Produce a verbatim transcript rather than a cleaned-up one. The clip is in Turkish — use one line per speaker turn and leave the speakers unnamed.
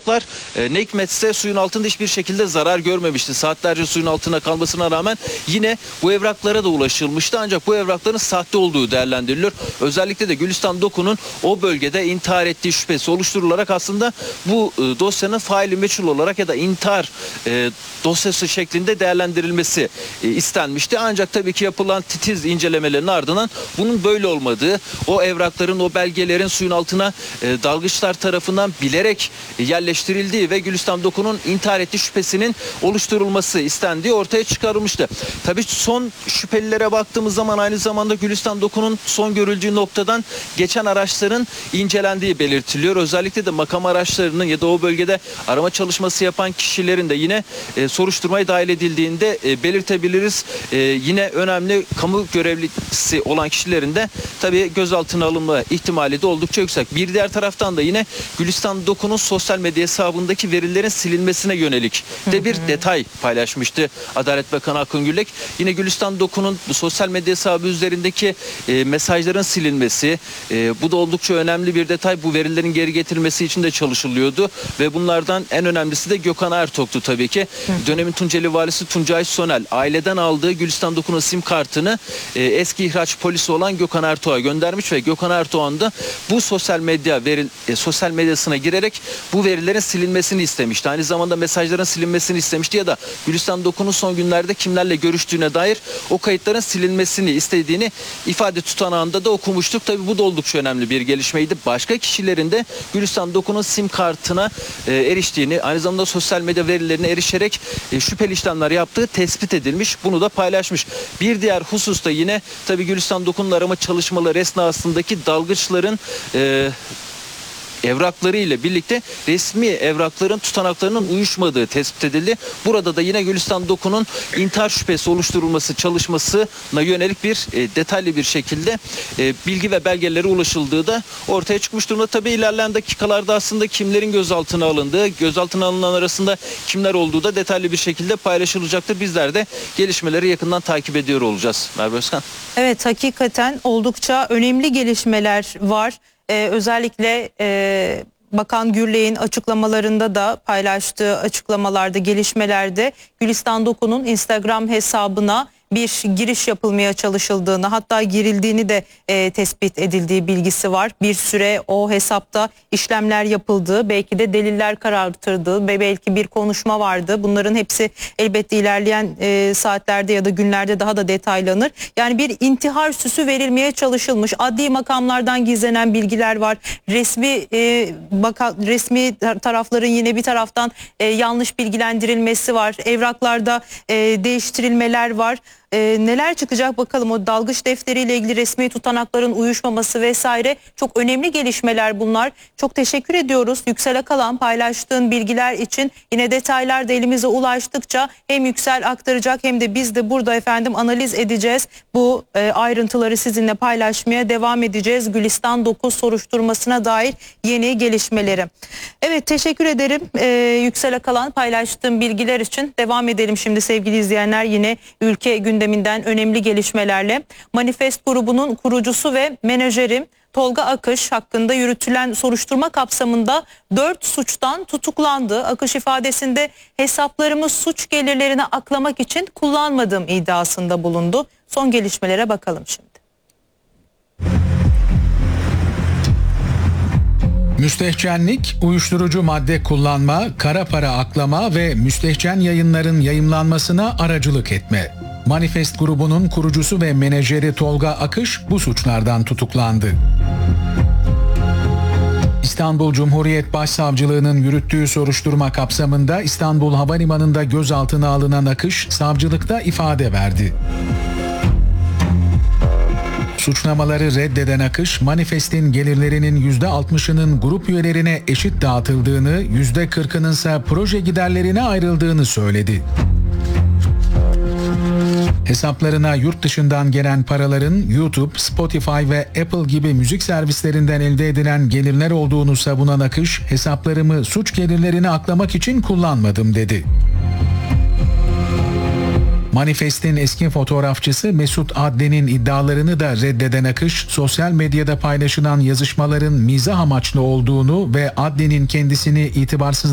evraklar e, ne hikmetse suyun altında hiçbir şekilde zarar görmemişti. Saatlerce suyun altına kalmasına rağmen yine bu evraklara da ulaşılmıştı. Ancak bu evrakların sahte olduğu değerlendiriliyor. Özellikle de Gülistan Doku'nun o bölgede intihar ettiği şüphesi oluşturularak aslında bu e, dosyanın faili meçhul olarak ya da intihar e, dosyası şeklinde değerlendirilmesi e, istenmişti. Ancak tabii ki yapılan titiz incelemelerin ardından bunun böyle olmadığı, o evrakların, o belgelerin suyun altına e, dalgıçlar tarafından bilerek e, yerleştirildiği ve Gülistan Doku'nun intihar ettiği şüphesinin oluşturulması istendiği ortaya çıkarılmıştı. Tabii son şüphelilere baktığımız zaman aynı zamanda Gülistan Doku'nun son görüldüğü noktadan geçen araçların incelendiği belirtiliyor. Özellikle de makam araçlarının ya da o bölgede arama çalışması yapan kişilerin de yine e, soruşturmaya dahil edildiğinde e, belirtebiliriz. E, yine önemli kamu görevlisi olan kişilerin de tabii gözaltına alınma ihtimali de oldukça yüksek. Bir diğer taraftan da yine Gülistan Doku'nun sosyal medya hesabındaki verilerin silinmesine yönelik de bir detay paylaşmıştı Adalet Bakanı Akın Gürlek. Yine Gülistan Doku'nun bu sosyal medya hesabı üzerindeki e, mesajların silinmesi, e, bu da oldukça önemli bir detay. Bu verilerin geri getirilmesi için de çalışılıyordu ve bunlardan en önemlisi de Gökhan Ertok'tu tabii ki. Hı. Dönemin Tunceli Valisi Tuncay Sonel aileden aldığı Gülistan Doku'nun sim kartını e, eski ihraç polisi olan Gökhan Ertok'a göndermiş ve Gökhan Ertok'un da bu sosyal medya veri, e, sosyal medyasına girerek bu verilerin silinmesini istemişti. Aynı zamanda mesajların silinmesini istemişti ya da Gülistan Doku'nun son günlerde kimlerle görüştüğüne dair o kayıtların silinmesini istediğini ifade tutanağında da okumuştuk. Tabii bu da oldukça önemli bir gelişmeydi. Başka kişilerin de Gülistan Doku'nun sim kartına e, eriştiğini, aynı zamanda sosyal medya verilerine erişerek e, şüpheli işlemler yaptığı tespit edilmiş. Bunu da paylaşmış. Bir diğer husus da yine tabii Gülistan Doku'nun arama çalışmaları esnasındaki dalgıçların e, evrakları ile birlikte resmi evrakların tutanaklarının uyuşmadığı tespit edildi. Burada da yine Gülistan Doku'nun intihar şüphesi oluşturulması çalışmasına yönelik bir e, detaylı bir şekilde e, bilgi ve belgelere ulaşıldığı da ortaya çıkmış durumda. Tabii ilerleyen dakikalarda aslında kimlerin gözaltına alındığı, gözaltına alınan arasında kimler olduğu da detaylı bir şekilde paylaşılacaktır. Bizler de gelişmeleri yakından takip ediyor olacağız. Merve Özkan.
Evet, hakikaten oldukça önemli gelişmeler var. Ee, özellikle e, Bakan Gürlek'in açıklamalarında da paylaştığı açıklamalarda, gelişmelerde Gülistan Doku'nun Instagram hesabına bir giriş yapılmaya çalışıldığını, hatta girildiğini de e, tespit edildiği bilgisi var. Bir süre o hesapta işlemler yapıldığı, belki de deliller karartıldığı ve belki bir konuşma vardı. Bunların hepsi elbette ilerleyen e, saatlerde ya da günlerde daha da detaylanır. Yani bir intihar süsü verilmeye çalışılmış. Adli makamlardan gizlenen bilgiler var. Resmi e, baka, resmi tarafların yine bir taraftan e, yanlış bilgilendirilmesi var. Evraklarda e, değiştirilmeler var. Ee, neler çıkacak bakalım. O dalgıç defteriyle ilgili resmi tutanakların uyuşmaması vesaire çok önemli gelişmeler bunlar. Çok teşekkür ediyoruz Yüksel Akalan, paylaştığın bilgiler için. Yine detaylar da elimize ulaştıkça hem Yüksel aktaracak hem de biz de burada efendim analiz edeceğiz. Bu e, ayrıntıları sizinle paylaşmaya devam edeceğiz. Gülistan Doku soruşturmasına dair yeni gelişmeleri. Evet, teşekkür ederim e, Yüksel Akalan, paylaştığım bilgiler için. Devam edelim şimdi sevgili izleyenler yine ülke gündeminden önemli gelişmelerle. Manifest grubunun kurucusu ve menajeri Tolga Akış hakkında yürütülen soruşturma kapsamında dört suçtan tutuklandı. Akış ifadesinde hesaplarımı suç gelirlerine aklamak için kullanmadığım iddiasında bulundu. Son gelişmelere bakalım şimdi.
Müstehcenlik, uyuşturucu madde kullanma, kara para aklama ve müstehcen yayınların yayımlanmasına aracılık etme. Manifest grubunun kurucusu ve menajeri Tolga Akış bu suçlardan tutuklandı. İstanbul Cumhuriyet Başsavcılığı'nın yürüttüğü soruşturma kapsamında İstanbul Havalimanı'nda gözaltına alınan Akış, savcılıkta ifade verdi. Suçlamaları reddeden Akış, Manifest'in gelirlerinin yüzde altmışının grup üyelerine eşit dağıtıldığını, yüzde kırkının ise proje giderlerine ayrıldığını söyledi. Hesaplarına yurt dışından gelen paraların YouTube, Spotify ve Apple gibi müzik servislerinden elde edilen gelirler olduğunu savunan Akış, hesaplarımı suç gelirlerine aklamak için kullanmadım dedi. Manifest'in eski fotoğrafçısı Mesut Adli'nin iddialarını da reddeden Akış, sosyal medyada paylaşılan yazışmaların mizah amaçlı olduğunu ve Adli'nin kendisini itibarsız